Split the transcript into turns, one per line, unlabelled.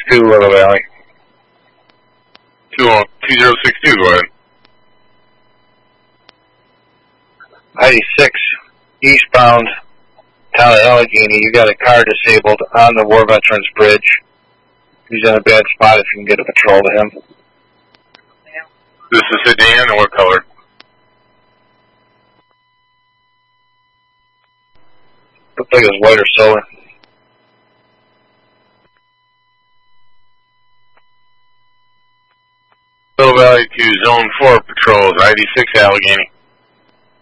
2062, Little Valley.
2062, go ahead.
96, eastbound, town of Allegheny. You got a car disabled on the War Veterans Bridge. He's in a bad spot if you can get a patrol to him.
This is sedan, or what color?
Looks like it's white or silver.
Little Valley to Zone 4 patrols, ID6 Allegheny.